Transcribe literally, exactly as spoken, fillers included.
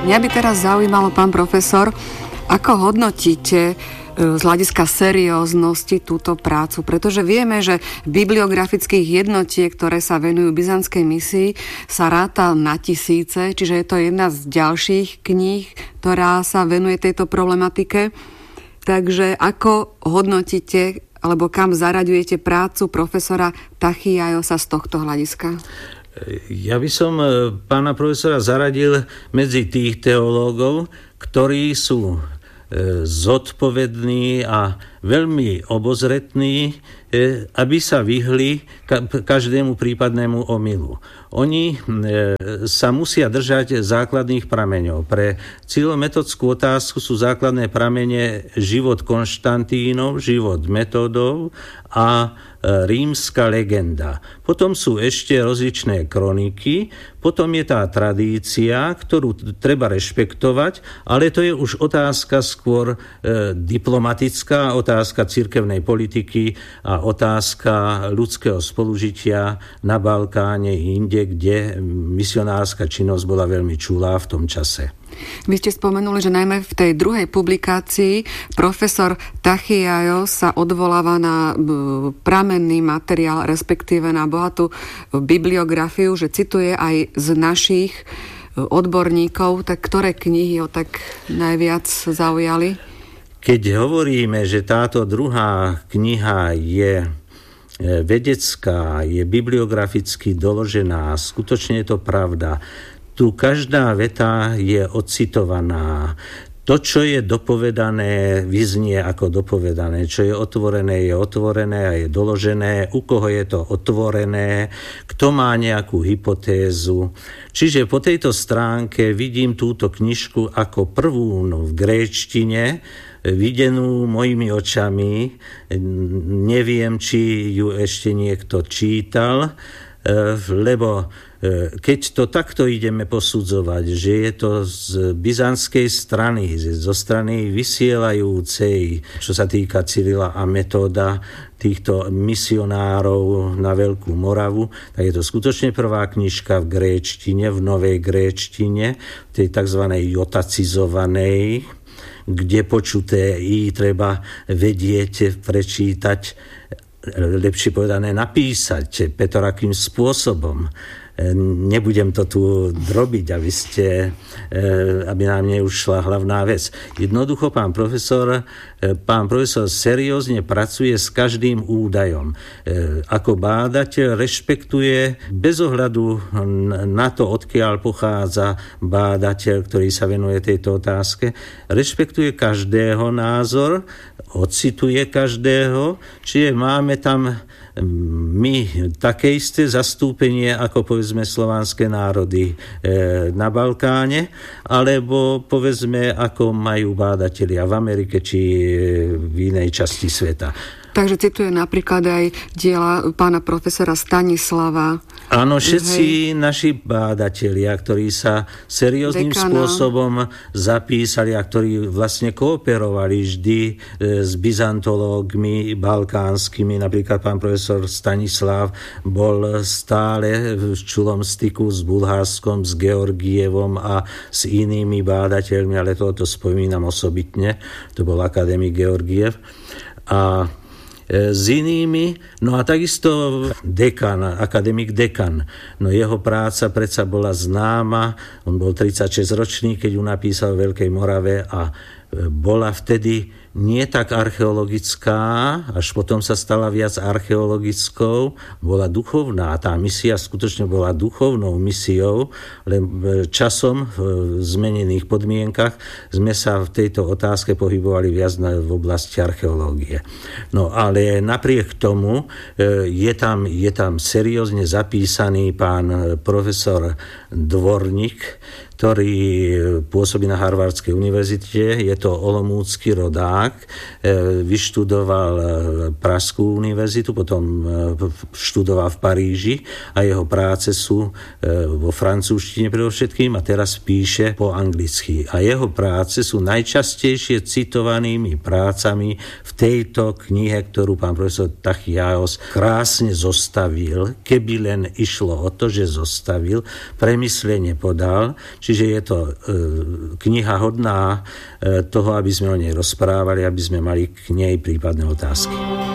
Mňa by teraz zaujímalo, pán profesor, ako hodnotíte z hľadiska serióznosti túto prácu, pretože vieme, že bibliografických jednotiek, ktoré sa venujú byzantskej misii, sa ráta na tisíce, čiže je to jedna z ďalších kníh, ktorá sa venuje tejto problematike. Takže ako hodnotíte, alebo kam zaraďujete prácu profesora Tachiajosa z tohto hľadiska? Ja by som pána profesora zaradil medzi tých teológov, ktorí sú zodpovední a veľmi obozretní, aby sa vyhli každému prípadnému omylu. Oni sa musia držať základných prameňov. Pre cieľometodskú otázku sú základné pramene život Konštantínov, život Metodov a rímska legenda. Potom sú ešte rozličné kroniky, potom je tá tradícia, ktorú treba rešpektovať, ale to je už otázka skôr e, diplomatická, otázka cirkevnej politiky a otázka ľudského spolužitia na Balkáne i inde, kde misionárska činnosť bola veľmi čulá v tom čase. Vy ste spomenuli, že najmä v tej druhej publikácii profesor Tachiajos sa odvoláva na pramenný materiál, respektíve na bohatú bibliografiu, že cituje aj z našich odborníkov. Tak ktoré knihy ho tak najviac zaujali? Keď hovoríme, že táto druhá kniha je vedecká, je bibliograficky doložená, skutočne je to pravda. Tu každá veta je odcitovaná. To, čo je dopovedané, vyznie ako dopovedané. Čo je otvorené, je otvorené a je doložené. U koho je to otvorené, kto má nejakú hypotézu. Čiže po tejto stránke vidím túto knižku ako prvú no, v gréčtine, videnú mojimi očami. Neviem, či ju ešte niekto čítal, lebo keď to takto ideme posudzovať, že je to z byzantskej strany, zo strany vysielajúcej, čo sa týka Cyrila a Metoda, týchto misionárov na Veľkú Moravu, tak je to skutočne prvá knižka v gréčtine, v novej gréčtine, tej tzv. Jotacizovanej, kde počuté i treba vedieť, prečítať, lepšie povedané napísať, Petrorakým spôsobom. Nebudem to tu drobiť, aby ste, aby nám neušla hlavná vec. Jednoducho pán profesor, pán profesor seriózne pracuje s každým údajom. Ako bádateľ rešpektuje bez ohľadu na to, odkiaľ pochádza bádateľ, ktorý sa venuje tejto otázke, rešpektuje každého názor, ocituje každého, čiže máme tam my také isté zastúpenie ako povedzme slovanské národy na Balkáne, alebo povedzme ako majú bádatelia v Amerike či v inej časti sveta. Takže cituje napríklad aj diela pána profesora Stanislava. Áno, všetci Hej. naši bádatelia, ktorí sa serióznym Dekana. spôsobom zapísali a ktorí vlastne kooperovali vždy s byzantológmi balkánskymi, napríklad pán profesor Stanislav bol stále v čulom styku s Bulharskom, s Georgievom a s inými bádateľmi, ale toto spomínam osobitne, to bol akademik Georgiev. A s inými, no a takisto dekan, akademik Dekan, no jeho práca predsa bola známa, on bol tridsaťšesťročný, keď ju napísal v Veľkej Morave a bola vtedy nie tak archeologická, až potom sa stala viac archeologickou, bola duchovná. Tá misia skutočne bola duchovnou misiou, len časom v zmenených podmienkach sme sa v tejto otázke pohybovali viac v oblasti archeológie. No ale napriek tomu je tam, je tam seriózne zapísaný pán profesor Dvorník, ktorý pôsobí na Harvardskej univerzite, je to olomúcky rodák, vyštudoval Pražskú univerzitu, potom študoval v Paríži a jeho práce sú vo francúzštine predovšetkým a teraz píše po anglicky. A jeho práce sú najčastejšie citovanými prácami v tejto knihe, ktorú pán profesor Tachiajos krásne zostavil, keby len išlo o to, že zostavil, premyslene podal. Čiže čiže je to kniha hodná toho, aby sme o nej rozprávali, aby sme mali k nej prípadné otázky.